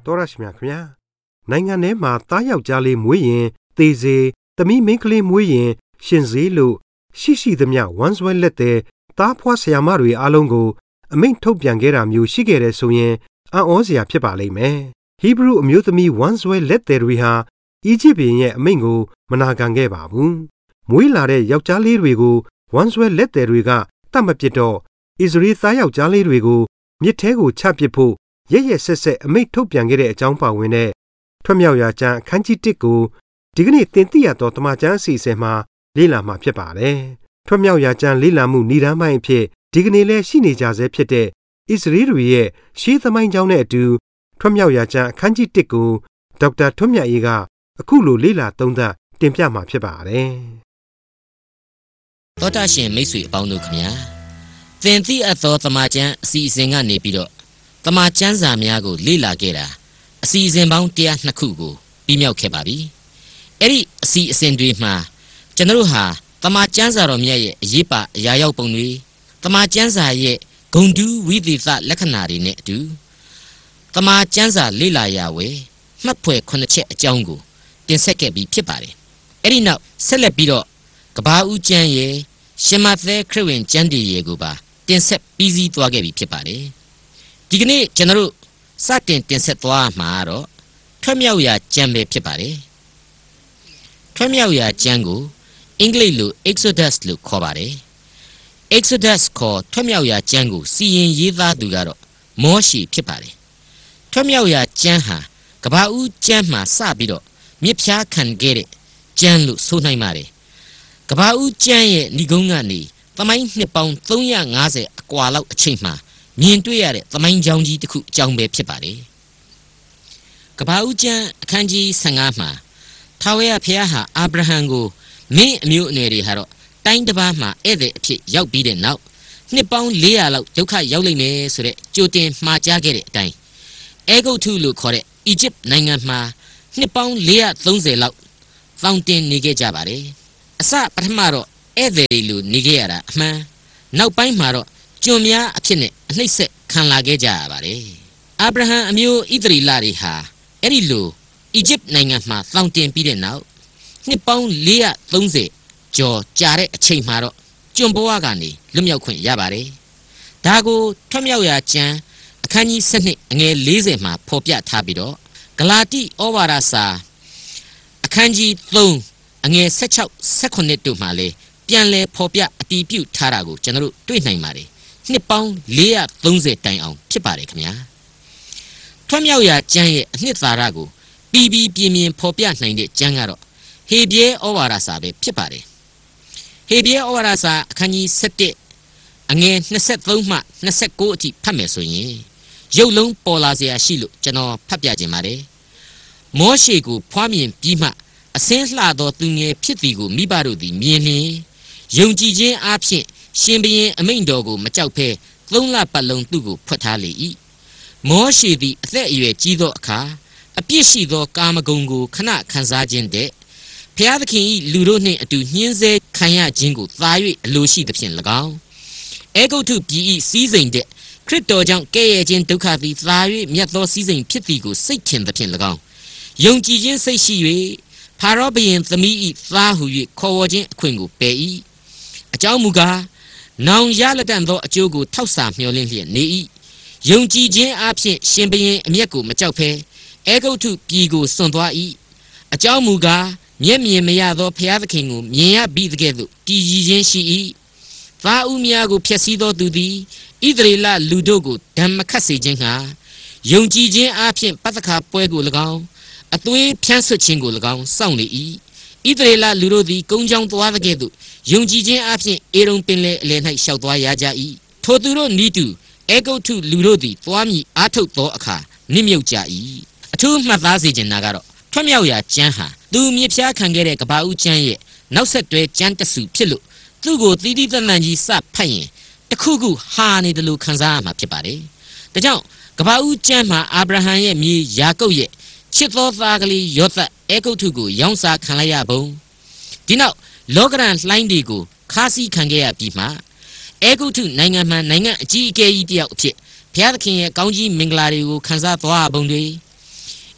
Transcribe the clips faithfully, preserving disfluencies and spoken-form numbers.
တော်ရရှိမြခင်ဗျာနိုင်ငံထဲမှာသားယောက်ျားလေးမွေးရင်သေစေသမီးမိန်းကလေးမွေးရင်ရှင်စေလို့ရှိရှိသမျှဝမ်းစွဲလက်တဲ့သားဖွားဆရာမတွေအားလုံးကိုအမိန့်ထုတ်ပြန်ခဲ့တာမျိုးရှိခဲ့တဲ့ဆိုရင်အံ့ဩစရာဖြစ်ပါလိမ့်မယ်ဟီဘရုအမျိုးသမီးဝမ်းစွဲလက်တဲ့တွေဟာအီဂျစ်ဘုရင်ရဲ့အမိန့်ကိုမနာခံခဲ့ပါဘူးမွေးလာတဲ့ယောက်ျားလေးတွေကိုဝမ်းစွဲလက်တဲ့တွေကတတ်မပစ်တော့ဣသရေလသားယောက်ျားလေးတွေကိုမြစ်ထဲကိုချပစ်ဖို့ရရဆက်ဆက်အမိန့်ထုတ်ပြန်ခဲ့တဲ့အကြောင်းပါဝင်တဲ့ထွတ်မြောက်ရာကျမ်းအခန်းကြီးတစ်ကိုဒီကနေ့သင်သိရသောတမန်ကျမ်းအစီအစဉ်မှာလေ့လာမှာဖြစ်ပါတယ်။ထွတ်မြောက်ရာကျမ်းလေ့လာမှုဏ္ဍာန်ပိုင်းအဖြစ်ဒီကနေ့လည်းရှိနေကြဆဲဖြစ်တဲ့ဣသရေလတွေရဲ့ရှေးသမိုင်းကြောင်းနဲ့အတူထွတ်မြောက်ရာကျမ်းအခန်းကြီးတစ်ကိုဒေါက်တာထွတ်မြတ်အေးကအခုလိုလေ့လာသုံးသပ်တင်ပြမှာဖြစ်ပါတယ်။သောတာရှင်မိတ်ဆွေအပေါင်းတို့ခင်ဗျာသင်သိအပ်သောတမန်ကျမ်းအစီအစဉ်ကနေပြီးတော့တမန်ကျမ်းစာများကိုလေ့လာခဲ့တာအစီအစဉ်ပေါင်းတစ်ရာနှစ်ခုကိုပြီးမြောက်ခဲ့ပါပြီ။အဲ့ဒီအစီအစဉ်တွေမှာကျွန်တော်တို့ဟာတမန်ကျမ်းစာတော်မြတ်ရဲ့အရေးပါအရာရောက်ပုံတွေတမန်ကျမ်းစာရဲ့ဂုဏ်တူးဝိသေသလက္ခဏာတွေနဲ့အတူတမန်ကျမ်းစာလေ့လာရဝယ်မှတ်ဖွယ်ခုနှစ်ချက်အကြောင်းကိုတင်ဆက်ခဲ့ပြီးဖြစ်ပါတယ်။အဲ့ဒီနောက်ဆက်လက်ပြီးတော့ကဘာဦးကျမ်းရဲ့ရှင်မသက်ခရစ်ဝင်ကျမ်းတွေရဲ့ကိုပါတင်ဆက်ပြီးစီးသွားခဲ့ပြီးဖြစ်ပါတယ်။ဒီကနေ့ကျွန်တော်တို့စတင်တင်ဆက်သွားမှာတော့ထွတ်မြောက်ရာကျမ်းပဲဖြစ်ပါတယ်။ထွတ်မြောက်ရာကျမ်းကိုအင်္ဂလိပ်လို Exodus လို့ခေါ်ပါတယ်။ Exodus ခေါ်ထွတ်မြောက်ရာကျမ်းကိုစီရင်ရေးသားသူကတော့မောရှေဖြစ်ပါတယ်။ထွတ်မြောက်ရာကျမ်းဟာကဘာဦးကျမ်းမှာစပြီးတော့မြစ်ဖြားခံခဲ့တဲ့ကျမ်းလို့ဆိုနိုင်ပါတယ်။ကဘာဦးကျမ်းရဲ့ဏိဂုံးကနေသမိုင်းနှစ်ပေါင်းသုံးရာငါးဆယ်အကွာလောက်အချိန်မှာမြင်တွေ့ရတဲ့သမိုင်းကြောင်းကြီးတစ်ခုအကြောင်းပဲဖြစ်ပါတယ်။ကဘာဦးကျမ်းအခန်းကြီးဆယ်ငါးမှာထာဝရဘုရားဟာအာဗြဟံကိုမင်းအမျိုးအနွယ်တွေဟာတော့တိုင်းတစ်ပါးမှာဧည့်သည်အဖြစ်ရောက်ပြီးတဲ့နောက်နှစ်ပေါင်းလေးရာလောက်ဒုက္ခရောက်လိမ့်မယ်ဆိုတဲ့ကြိုတင်မှားကြားခဲ့တဲ့အတိုင်းအဲဂုတ်ထုလို့ခေါ်တဲ့အီဂျစ်နိုင်ငံမှာနှစ်ပေါင်းလေးရာသုံးဆယ်လောက်တောင်းတင်နေခဲ့ကြပါတယ်။အစပထမတော့ဧည့်သည်တွေလိုနေခဲ့ရတာအမှန်နောက်ပိုင်းမှာတော့ကျွန်များအဖြစ်နဲ့အနှိမ့်ဆက်ခံလာခဲ့ကြရပါတယ်။အာဗြဟံအမျိုးဣသရေလတွေဟာအဲ့ဒီလိုအီဂျစ်နိုင်ငံမှာတောင်းတင်ပြီးတဲ့နောက်နှစ်ပေါင်းလေးရာသုံးဆယ်ကျော်ကြာတဲ့အချိန်မှာတော့ကျွန်ဘဝကနေလွတ်မြောက်ခွင့်ရပါတယ်။ဒါကိုထွတ်မြောက်ရာကျမ်းအခန်းကြီး၁၂အငယ်၄၀မှာဖော်ပြထားပြီးတော့ဂလာတိဩဝါဒစာအခန်းကြီး၃အငယ်၁၆ ၁၇တို့မှာလည်းပြန်လည်ဖော်ပြအတည်ပြုထားတာကိုကျွန်တော်တို့တွေ့နိုင်ပါတယ်။နှစ်ပေါင်းလေးရာသုံးဆယ်တိုင်အောင်ဖြစ်ပါတယ်ခင်ဗျာ။ထွတ်မြောက်ရာကျမ်းရဲ့အနှစ်သာရကိုပြီးပြီးပြင်းပြင်းဖော်ပြနိုင်တဲ့ကျမ်းကတော့ဟေဘရဲဩဝါဒစာပဲဖြစ်ပါတယ်။ဟေဘရဲဩဝါဒစာအခန်းကြီး၁၁အငယ်၂၃မှ၂၉အထိဖတ်မယ်ဆိုရင်ရုပ်လုံးပေါ်လာเสียရှိလို့ကျွန်တော်ဖတ်ပြခြင်းပါတယ်။မောရှေကိုဖွားမြင်ပြီးမှအစင်းလှသောသူငယ်ဖြစ်သည်ကိုမိဘတို့သည်မြင်လျင်ယုံကြည်ခြင်းအပြင်ရှင်ဘုရင်အမိန့်တော်ကိုမကြောက်ဘဲသုံးလပတ်လုံးသူ့ကိုဖွက်ထားလေ၏။မောရှေသည်အသက်အရွယ်ကြီးသောအခါအပြစ်ရှိသောကာမဂုဏ်ကိုခဏခံစားခြင်းတဲ့ဘုရားသခင်၏လူတို့နှင့်အတူညှင်းဆဲခံရခြင်းကိုသာ၍အလိုရှိသဖြင့်၎င်းအဲဂုတ်ထုပြည်၏စည်းစိမ်တဲ့ခရစ်တော်ကြောင့်ကဲ့ရဲ့ခြင်းဒုက္ခသည်သာ၍မြတ်သောစည်းစိမ်ဖြစ်သည်ကိုစိတ်ထင်သဖြင့်၎င်းယုံကြည်ခြင်းစိတ်ရှိ၍ဖာရောဘုရင်သမီး၏သားဟု၍ခေါ်ဝေါ်ခြင်းအခွင့်ကိုပယ်၏အကြောင်းမူကားနောင်ရလက်တန်သောအကျိုးကိုထောက်စာမျှော်လင့်လျက်နေ၏ယုံကြည်ခြင်းအပြင်ရှင်ဘုရင်အမျက်ကိုမကြောက်ဘဲအဲဂုတ်ထုပြည်ကိုစွန့်သွား၏အကြောင်းမူကားမျက်မြင်မရသောဘုရားသခင်ကိုမြင်ရပြီးတဲ့ကဲ့သို့တည်ရည်ခြင်းရှိ၏သားဦးများကိုဖျက်ဆီးသောသူသည်ဣသရေလလူတို့ကိုဓမ္မခတ်စေခြင်းဟာယုံကြည်ခြင်းအပြင်ပတ္တခါပွဲကို၎င်းအသွေးဖြန်းဆွတ်ခြင်းကို၎င်းစောင့်လေ၏ဣသရေလလူတို့သည်ကုန်းချောင်းသွားတဲ့ကဲ့သို့ယုံကြည်ခြင်းအပြင်အေရုံပင်လေအလယ်၌ရှောက်သွားရကြ၏ထိုသူတို့နီးတူအဲဂုတ်ထုလူတို့သည်သွားမည်အားထုတ်သောအခါနစ်မြုပ်ကြ၏အထူးမှတ်သားစေခြင်းနာကတော့ထွတ်မြောက်ရာကျမ်းဟာသူမြစ်ဖြားခံခဲ့တဲ့ကဘာဦးကျမ်းရဲ့နောက်ဆက်တွဲကျမ်းတစုဖြစ်လို့သူ့ကိုသီးသီးသန့်သန့်ကြီးစဖတ်ရင်တခုခုဟာနေတယ်လို့ခံစားရမှာဖြစ်ပါတယ်။ဒါကြောင့်ကဘာဦးကျမ်းမှာအာဗြဟံရဲ့မြေယာကုပ်ရဲ့ချစ်သောသားကလေးယောသပ်အဲဂုတ်ထုကိုရောင်းစားခံလိုက်ရပုံဒီနောက်လောကရန်လှိုင်းတွေကိုခါးစီးခံခဲ့ရပြီးမှအဲဂုတ်ထုနိုင်ငံမှနိုင်ငံအကြီးအကဲကြီးတယောက်အဖြစ်ဘုရားသခင်ရဲ့ကောင်းကြီးမင်္ဂလာတွေကိုခံစားသွားပုံတွေ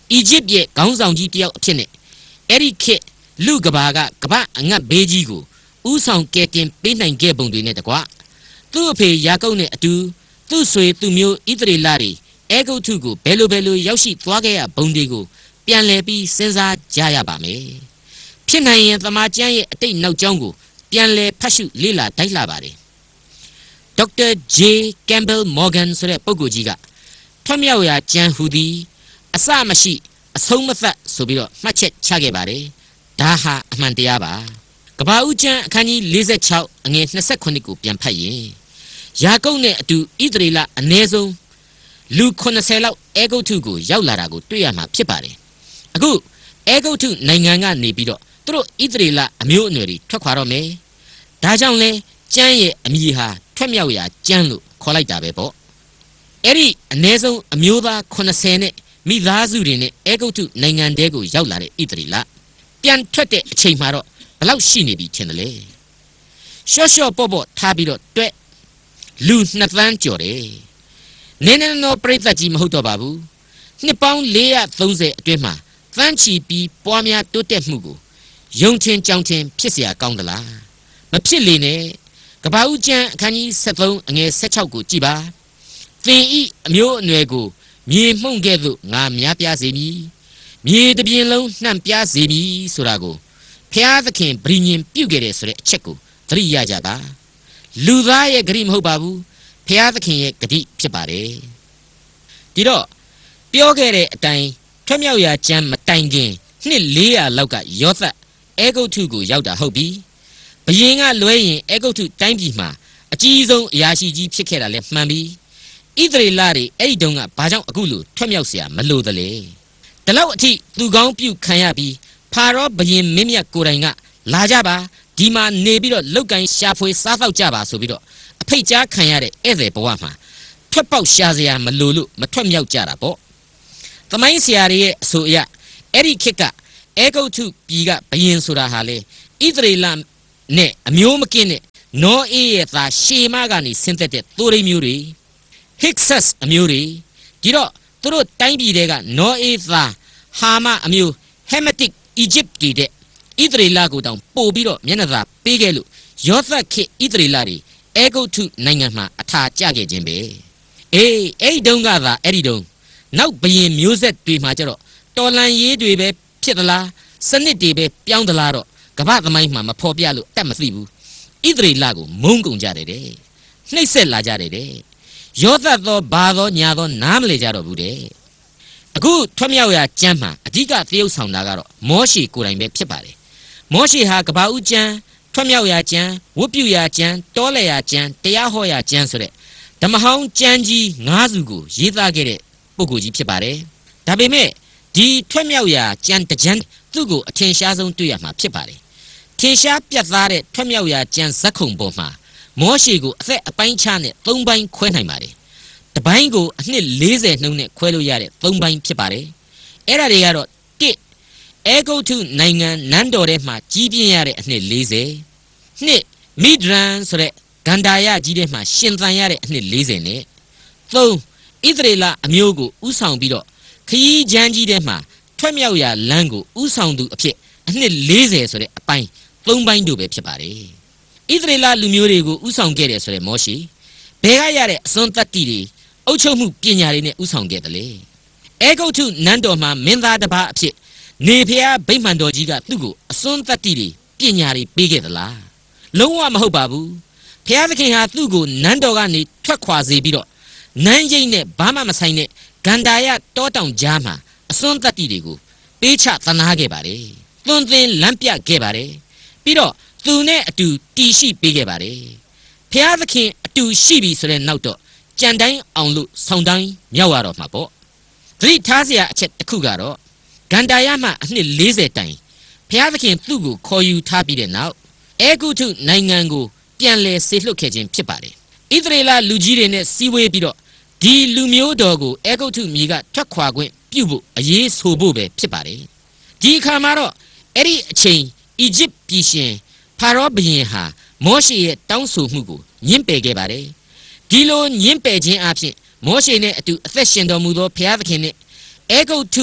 Egypt ရဲ့ခေါင်းဆောင်ကြီးတယောက်အဖြစ်နဲ့အဲ့ဒီခေတ်လူကဘာကကဘာအငတ်ဘေးကြီးကိုဥဆောင်ကဲတင်ပေးနိုင်ခဲ့ပုံတွေနဲ့တကွသူ့အဖေယာကုပ်နဲ့အတူသူ့ဆွေသူမျိုးဣသရေလတွေအဲဂုတ်ထုကိုဘယ်လိုဘယ်လိုရောက်ရှိသွားခဲ့ရပုံတွေကိုပြန်လည်ပြီးစဉ်းစားကြရပါမယ်ဖြစ်နိုင်ရင်သမာကျမ်းရဲ့အတိတ်နောက်ကျောင်းကိုပြန်လည်ဖတ်ရှုလေ့လာတိုက်လှပါတယ်ဒေါက်တာ J. Campbell Morgan ဆိုတဲ့ပုဂ္ဂိုလ်ကြီးကထွတ်မြောက်ရာကျမ်းဟူသည်အစမရှိအဆုံးမသက်ဆိုပြီးတော့မှတ်ချက်ချခဲ့ပါတယ်ဒါဟာအမှန်တရားပါကဘာဦးကျမ်းအခန်းကြီး၄၆အငယ်၂၉ကိုပြန်ဖတ်ရင်ယာကုပ်နဲ့အတူဣသရေလအနည်းဆုံးလူ၉၀လောက်အဲဂုတ်ထုကိုရောက်လာတာကိုတွေ့ရမှာဖြစ်ပါတယ်အခုအဲဂုတ်ထုနိုင်ငံကနေပြီးတော့သူတို့ဣသရေလအမျိုးအနွယ်တွေထွက်ခွာတော့မယ်ဒါကြောင့်လဲကျမ်းရဲ့အမည်ဟာထွက်မြောက်ရာကျမ်းလို့ခေါ်လိုက်တာပဲပေါ့အဲ့ဒီအနည်းဆုံးအမျိုးသား၉၀နဲ့မိသားစုတွေနဲ့အဲဂုတ်ထုနိုင်ငံတဲကိုရောက်လာတဲ့ဣသရေလပြန်ထွက်တဲ့အချိန်မှာတော့ဘယ်လောက်ရှိနေပြီထင်တယ်လေရှော့ရှော့ပေါ့ပေါ့ထားပြီးတော့တွဲလူနှစ်သန်းကျော်တယ်နင်းနေတော့ပြိဿကြီးမဟုတ်တော့ပါဘူးနှစ်ပေါင်း၄၃၀အတွင်းမှာသန်းချီပြီးပွားများတိုးတက်မှုကိုယုံချင်းကြောင်ချင်းဖြစ်เสียကောင်းသလားမဖြစ်လေနဲ့ကဘာဦးကျမ်းအခန်းကြီး၁၃အငယ်၁၆ကိုကြည်ပါသင်ဤအမျိုးအနွယ်ကိုမြေမှုန့်ကဲ့သို့ငါများပြားစေမည်မြေတစ်ပြင်လုံးနှံ့ပြားစေမည်ဆိုတာကိုဖျားသခင်ဗြိညင်ပြုခဲ့တယ်ဆိုတဲ့အချက်ကိုသတိရကြပါလူသားရဲ့ဂတိမဟုတ်ပါဘူးဖျားသခင်ရဲ့ဂတိဖြစ်ပါတယ်ဒီတော့ပြောခဲ့တဲ့အတိုင်းထွက်မြောက်ရာကျမ်းမတိုင်ခင်နှစ်၄၀၀လောက်ကယောသတ်အဲဂုတ်ထုကိုရောက်တာဟုတ်ပြီဘယင်ကလွဲရင်အဲဂုတ်ထုတိုင်းပြည်မှာအကြီးဆုံးအရာရှိကြီးဖြစ်ခဲ့တာလဲမှန်ပြီဣသရေလတွေအဲ့ဒီတုန်းကဘာကြောင့်အခုလိုထွက်မြောက်เสียမလို့တလဲဒီလောက်အထိသူကောင်းပြုခံရပြီးဖာရောဘယင်မင်းမြတ်ကိုယ်တိုင်ကလာကြပါဒီမှာနေပြီးတော့လောက်ကန်ရှာဖွေစားတော့ကြပါဆိုပြီးတော့အဖိတ်ကြားခံရတဲ့ဧည့်သည်ဘဝမှာထွက်ပေါက်ရှာစရာမလိုလို့မထွက်မြောက်ကြတာပေါ့သမိုင်းဆရာတွေရဲ့အဆိုအရအဲ့ဒီခေတ်ကအဲဂုတ်ထုပြည်ကဘယင်ဆိုတာဟာလေဣသရေလနဲ့အမျိုးမကင်းတဲ့နောအေးရဲ့သားရှေမကနေဆင်းသက်တဲ့သိုးရိမျိုးတွေဟစ်ဆက်အမျိုးတွေဒီတော့သူတို့တိုင်းပြည်တွေကနောအေးသားဟာမအမျိုးဟက်မတစ်အီဂျစ်ပြည်တဲ့ဣသရေလကိုတောင်ပို့ပြီးတော့မျက်နှာသာပေးခဲ့လို့ယောသတ်ခေဣသရေလတွေအဲဂုတ်ထုနိုင်ငံမှာအထာကျခဲ့ခြင်းပဲအေးအဲ့ဒီတုန်းကသာအဲ့ဒီတုန်းနောက်ဘယင်မျိုးဆက်တွေမှာကျတော့တော်လန်ရေးတွေပဲဖြစ်သလားစနစ်တွေပဲပြောင်းသလားတော့ကမ္ဘာသမိုင်းမှာမဖော်ပြလို့အတတ်မသိဘူးဣသရေလကိုမုန်းကုန်ကြတယ်တဲ့နှိပ်စက်လာကြတယ်တဲ့ယောသတ်သောဘာသောညာသောနားမလဲကြတော့ဘူးတဲ့အခုထွက်မြောက်ရာကျမ်းမှာအဓိကသရုပ်ဆောင်တာကတော့မောရှေကိုယ်တိုင်ပဲဖြစ်ပါတယ်မောရှေဟာကဘာဦးကျမ်းထွက်မြောက်ရာကျမ်းဝတ်ပြုရာကျမ်းတောလဲရာကျမ်းတရားဟောရာကျမ်းဆိုတဲ့ဓမ္မဟောင်းကျမ်းကြီး၅စုကိုရေးသားခဲ့တဲ့ပုဂ္ဂိုလ်ကြီးဖြစ်ပါတယ်ဒါပေမဲ့ဒီထွက်မြောက်ရာကျမ်းတစ်ကျမ်းသူ့ကိုအထင်ရှားဆုံးတွေ့ရမှာဖြစ်ပါတယ်ထင်ရှားပြတ်သားတဲ့ထွက်မြောက်ရာကျမ်းဇက်ခုံပေါ်မှာမောရှေကိုအသက်အပိုင်းခြားနဲ့၃ပိုင်းခွဲနိုင်ပါတယ်တပိုင်းကိုအနှစ်၄၀နှုန်းနဲ့ခွဲလို့ရတဲ့၃ပိုင်းဖြစ်ပါတယ်အဲ့ဒါတွေကတော့၁အဲဂုတ်ထုနိုင်ငံနန်းတော်ထဲမှာကြီးပြင်းရတဲ့အနှစ်၄၀နှစ်မိဒရန်ဆိုတဲ့ဂန္ဓာယကြီးထဲမှာရှင်သန်ရတဲ့အနှစ်၄၀နဲ့၃ဣသရေလအမျိုးကိုဥဆောင်ပြီးတော့ခရီးချမ်းကြီးထဲမှာထွက်မြောက်ရာလမ်းကိုဥဆောင်သူအဖြစ်အနှစ်၄၀ဆိုတဲ့အပိုင်း၃ပိုင်းတို့ပဲဖြစ်ပါတယ်ဣသရေလလူမျိုးတွေကိုဥဆောင်ခဲ့တယ်ဆိုတဲ့မောရှေဘယ်ကရတဲ့အစွမ်းတတ္တိတွေအုပ်ချုပ်မှုပညာတွေနဲ့ဥဆောင်ခဲ့တယ်လေအဲဂုတ်ထုနန်းတော်မှာမင်းသားတစ်ပါးအဖြစ်နေဖျားဗိမာန်တော်ကြီးကသူ့ကိုအစွမ်းတတ္တိတွေပညာတွေပေးခဲ့သလားလုံးဝမဟုတ်ပါဘူးဖျားသခင်ဟာသူ့ကိုနန်းတော်ကနေထွက်ခွာစေပြီးတော့နန်းကျိတ်နဲ့ဘာမှမဆိုင်တဲ့ဂန္ဓာယတောတောင်ကြားမှာအစွမ်းတတ္တိတွေကိုပေးချသနာခဲ့ပါတယ်သွန်သင်လမ်းပြခဲ့ပါတယ်ပြီးတော့သူနဲ့အတူတီရှိပေးခဲ့ပါတယ်ဖျားသခင်အတူရှိပြီဆိုတဲ့နောက်တော့ကြံတိုင်းအောင်လို့ဆောင်တိုင်းမြောက်ရတော့မှာပေါ့သတိထားစရာအချက်တစ်ခုကတော့ဂန္ဓာယမှအနှစ်၄၀တိုင်ဖျားသခင်သူ့ကိုခေါ်ယူထားပြီးတဲ့နောက်အဲဂုတ်ထုနိုင်ငံကိုပြန်လည်ဆေလွှတ်ခဲ့ခြင်းဖြစ်ပါတယ်ဣသရေလလူကြီးတွေနဲ့စီဝေးပြီးတော့ဒီလူမျိုးတော်ကိုအဲဂုတ်ထုမြေကထွက်ခွာခွင့်ပြုဖို့အရေးဆိုဖို့ပဲဖြစ်ပါတယ်ဒီအခါမှာတော့အဲ့ဒီအချိန်အီဂျစ်ပြည်ရှင်ဖာရောဘုရင်ဟာမောရှေရဲ့တောင်းဆိုမှုကိုညှင်းပယ်ခဲ့ပါတယ်ဒီလိုညှင်းပယ်ခြင်းအပြင်မောရှေနဲ့အတူအသက်ရှင်တော်မူသောဘုရားသခင်နဲ့အဲဂုတ်ထုရဲ့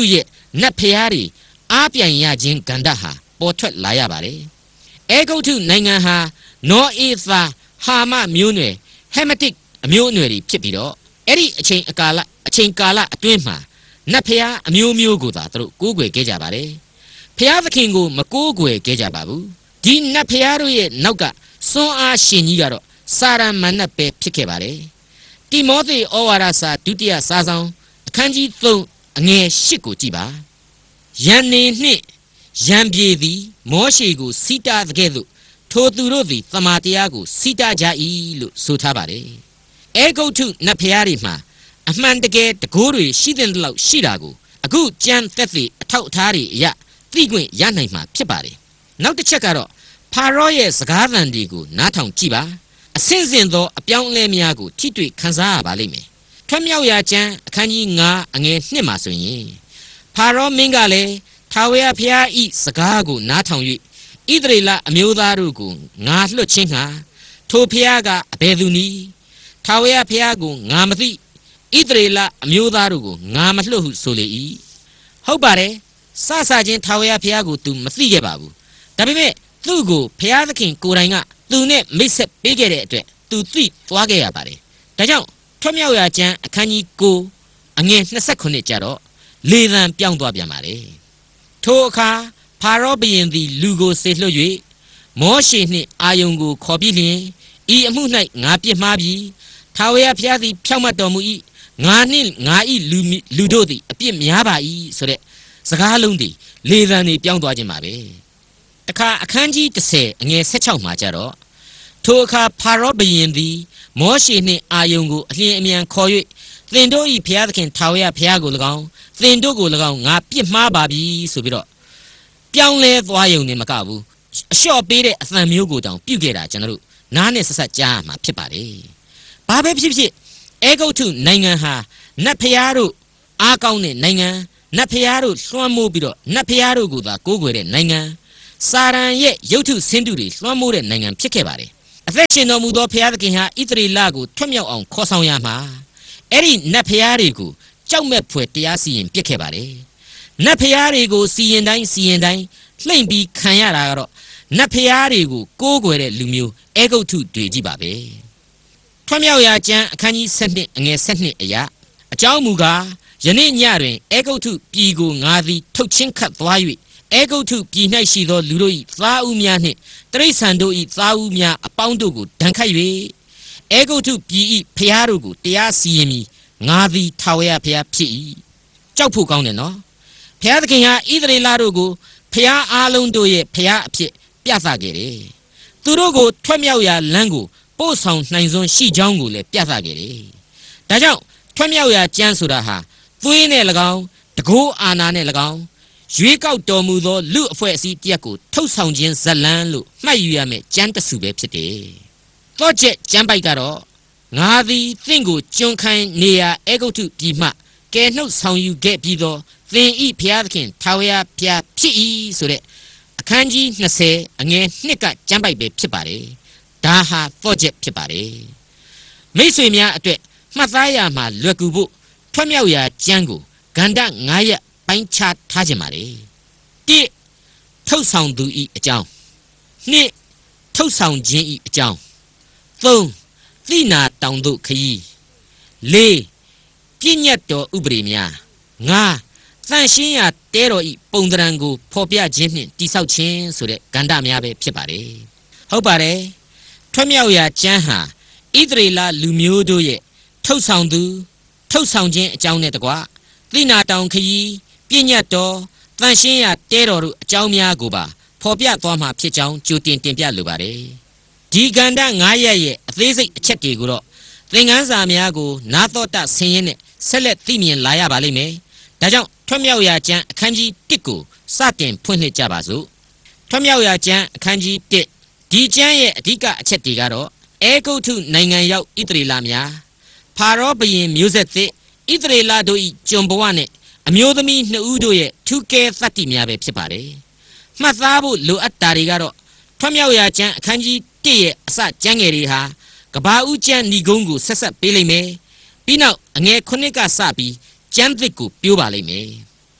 နတ်ဖျားတွေအားပြန်ရခြင်းကန္တဟာပေါ်ထွက်လာရပါတယ်အဲဂုတ်ထုနိုင်ငံဟာနောအေသာဟာမမျိုးနွယ်ဟက်မတစ်အမျိုးအနွယ်တွေဖြစ်ပြီးတော့အဲ့ဒီအချိန်အကာလအချိန်ကာလအတွင်းမှာနတ်ဖျားအမျိုးမျိုးကိုသာသူတို့ကိုးကွယ်ခဲ့ကြပါတယ်ဖျားသခင်ကိုမကိုးကွယ်ခဲ့ကြပါဘူးဒီနတ်ဖျားတို့ရဲ့နောက်ကစွန်းအားရှင်ကြီးကတော့စာရမဏတ်ပဲဖြစ်ခဲ့ပါတယ်တိမောသေဩဝါဒစာဒုတိယစာဆောင်အခန်းကြီးသုံးအငယ်၈ကိုကြည့်ပါယန်နေနှင့်ယံပြေသည်မောရှေကိုစီတာတဲ့ကဲ့သို့ထိုသူတို့သည်သမာတရားကိုစီတာကြ၏လို့ဆိုထားပါတယ်အဲဂုတ်ထုနတ်ဖျားတွေမှာအမှန်တကယ်တကိုးတွေရှိတဲ့လောက်ရှိတာကိုအခုကြံသက်သေအထောက်အထားတွေအရသိခွင့်ရနိုင်မှာဖြစ်ပါတယ်နောက်တစ်ချက်ကတော့ဖာရောရဲ့စကားသံတွေကိုနားထောင်ကြည့်ပါအဆင့်ဆင့်သောအပြောင်းအလဲများကိုထိတွေ့ခန်းစားရပါလိမ့်မယ်ထွတ်မြောက်ရာကျမ်းအခန်းကြီး၅အငယ်၂မှာဆိုရင်ဖာရောမင်းကလည်းထာဝရဘုရားဤစကားကိုနားထောင်၍ဣသရေလအမျိုးသားတို့ကိုငါလွှတ်ခြင်းဟာထိုဘုရားကအဘယ်သူနည်းထာဝရဘုရားကိုငါမသိဣသရေလအမျိုးသားတို့ကိုငါမလွှတ်ဟုဆိုလေ၏ဟုတ်ပါတယ်စစချင်းထာဝရဘုရားကိုသူမသိခဲ့ပါဘူးဒါပေမဲ့သူ့ကိုဘုရားသခင်ကိုယ်တိုင်ကသူနဲ့မိတ်ဆက်ပေးခဲ့တဲ့အတွက်သူသိသွားခဲ့ရပါတယ်ဒါကြောင့်ထွတ်မြောက်ရာကျမ်းအခန်းကြီး၉အငယ်၂၉ကျတော့လေသံပြောင်းသွားပြန်ပါတယ်ထိုအခါဖာရောဘုရင်သည်လူကိုစေလွှတ်၍မောရှေနှင့်အာယုန်ကိုခေါ်ပြီးလျှင်ဤအမှု၌ငါပြစ်မှားပြီထာဝရဘုရားသည်ဖြောင့်မတ်တော်မူ၏ငါနှင့်ငါဤလူလူတို့သည်အပြစ်များပါ၏ဆိုတဲ့စကားလုံးသည်လေသံတွေပြောင်းသွားခြင်းပါပဲတခါအခန်းကြီး၁၀အငယ်၁၆မှာကြတော့ထိုအခါဖာရောဘုရင်သည်မောရှေနှင့်အာယုန်ကိုအလျင်အမြန်ခေါ်၍သင်တို့၏ဘုရားသခင်ထာဝရဘုရားကို၎င်းသင်တို့ကို၎င်းငါပြစ်မှားပါပြီဆိုပြီးတော့ပြောင်းလဲသွားရုံနဲ့မကဘူးအလျှော့ပေးတဲ့အသံမျိုးကိုတောင်ပြုတ်ခဲ့တာကျွန်တော်တို့နားနဲ့ဆက်ဆက်ကြားမှာဖြစ်ပါတယ်။ဘာပဲဖြစ်ဖြစ်အဲဂုတ်ထုနိုင်ငံဟာနတ်ဖျားတို့အားကောင်းတဲ့နိုင်ငံနတ်ဖျားတို့လွှမ်းမိုးပြီးတော့နတ်ဖျားတို့ကိုသာကိုးကွယ်တဲ့နိုင်ငံစာရန်ရဲ့ရုပ်ထုဆင်းတုတွေလွှမ်းမိုးတဲ့နိုင်ငံဖြစ်ခဲ့ပါတယ်။အသက်ရှင်တော်မူသောဘုရားသခင်ဟာဣသရေလကိုထွတ်မြောက်အောင်ခေါ်ဆောင်ရမှာအဲ့ဒီနတ်ဖျားတွေကိုကြောက်မဲ့ဖွယ်တရားစီရင်ပြစ်ခဲ့ပါတယ်။နတ်ဖျားတွေကိုစီရင်တိုင်းစီရင်တိုင်းလှိမ့်ပြီးခံရတာကတော့နတ်ဖျားတွေကိုကိုးကွယ်တဲ့လူမျိုးအဲဂုတ်ထုတွေကြီးပါပဲ။ထွတ်မြောက်ရာကျမ်းအခန်းကြီး၁၂အငယ်၁၂အရာအကြောင်းမူကားယနေ့ညတွင်အဲဂုတ်ထုပြည်ကိုငါသည်ထုတ်ချင်းခတ်သွား၍အဲဂုတ်ထုပြည်၌ရှိသောလူတို့၏သားဦးများနှင့်တိရစ္ဆာန်တို့၏သားဦးများအပေါင်းတို့ကိုဒဏ်ခတ်၍အဲဂုတ်ထုပြည်၏ဖျားတို့ကိုတရားစီရင်မည်ငါသည်ထာဝရဘုရားဖြစ်၏ကြောက်ဖို့ကောင်းတယ်နော်ဘုရားသခင်ဟာဣသရေလတို့ကိုဘုရားအားလုံးတို့ရဲ့ဘုရားအဖြစ်ပြသခဲ့တယ်သူတို့ကိုထွက်မြောက်ရာလမ်းကိုပို့ဆောင်နိုင်စွမ်းရှိကြောင်းကိုလည်းပြသခဲ့တယ်ဒါကြောင့်ထွက်မြောက်ရာကျမ်းဆိုတာဟာသွေးနဲ့၎င်းတကိုးအာနာနဲ့၎င်းရွေးကောက်တော်မူသောလူအဖွဲ့အစည်းတရက်ကိုထုတ်ဆောင်ခြင်းဇလန်းလို့မှတ်ယူရမယ်ကျမ်းတစုပဲဖြစ်တယ်သောချက်ကျမ်းပိုက်ကတော့ငါသည်သင်ကိုကျွန်ခိုင်းနေရာအဲဂုတ်ထုပြည်မှကယ်နှုတ်ဆောင်ယူခဲ့ပြီးသောသင်ဤဘုရားသခင်ထာဝရဘုရားဖြစ်၏ဆိုတဲ့အခန်းကြီး၂၀အငယ်၂ကကျမ်းပိုက်ပဲဖြစ်ပါတယ်ဒါဟာသောချက်ဖြစ်ပါတယ်မိတ်ဆွေများအတွက်မှတ်သားရမှာလွယ်ကူဖို့ထွက်မြောက်ရာကျမ်းကိုဂန္ဓ၅ရက်ပိုင်းခြားထားခြင်းပါလေ၁ထုတ်ဆောင်သူဤအကြောင်း၂ထုတ်ဆောင်ခြင်းဤအကြောင်း၃သိနာတောင်တို့ခရီး၄ပြည့်ညတ်တော်ဥပဒေများ၅သန့်ရှင်းရာတဲတော်ဤပုံသဏ္ဍာန်ကိုဖော်ပြခြင်းနှင့်တိဆောက်ခြင်းဆိုတဲ့ဂန္ဓများပဲဖြစ်ပါတယ်ဟုတ်ပါတယ်ထွက်မြောက်ရာကျမ်းဟာဣသရေလလူမျိုးတို့ရဲ့ထုတ်ဆောင်သူထုတ်ဆောင်ခြင်းအကြောင်းနဲ့တကွသိနာတောင်ခရီးပြည့်ညတ်တော်သန့်ရှင်းရာတဲတော်တို့အကြောင်းများကိုပါဖော်ပြသွားမှာဖြစ်ကြောင်းကြိုတင်တင်ပြလိုပါတယ်ဒီကန္တ၅ရက်ရဲ့အသေးစိတ်အချက်တွေကိုတော့သင်ခန်းစာများကိုနာသောတဆင်းရဲနဲ့ဆက်လက်သိမြင်လာရပါလိမ့်မယ်ဒါကြောင့်ထွက်မြောက်ရာကျမ်းအခန်းကြီး၁ကိုစတင်ဖွင့်လှစ်ကြပါစို့ထွက်မြောက်ရာကျမ်းအခန်းကြီး၁ဒီကျမ်းရဲ့အဓိကအချက်တွေကတော့အဲဂုတ်ထုနိုင်ငံရောက်ဣသရေလများဖာရောဘုရင်မျိုးဆက်သစ်ဣသရေလတို့၏ကျွန်ဘဝနဲ့အမျိုးသမီးနှစ်ဦးတို့ရဲ့ထူးကဲသတ္တိများပဲဖြစ်ပါတယ်မှတ်သားဖို့လိုအပ်တာတွေကတော့ထွက်မြောက်ရာကျမ်းအခန်းကြီး၁ရဲ့အစကျမ်းငယ်တွေဟာကဘာဦးကျမ်းဏီကုန်းကိုဆက်ဆက်ပေးလိမ့်မယ်ပြီးနောက်အငယ်ခုနှစ်ကစပြီးကျမ်းသစ်ကိုပြိုးပါလိမ့်မယ်